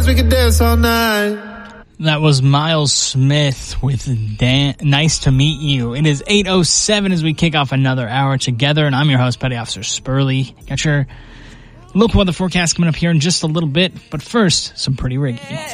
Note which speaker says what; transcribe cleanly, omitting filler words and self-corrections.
Speaker 1: We could dance all night.
Speaker 2: That was Miles Smith with Nice to Meet You. It is 8:07 as we kick off another hour together, and I'm your host, Petty Officer Spurley. Got your local weather forecast coming up here in just a little bit, but first, some Pretty Riggy.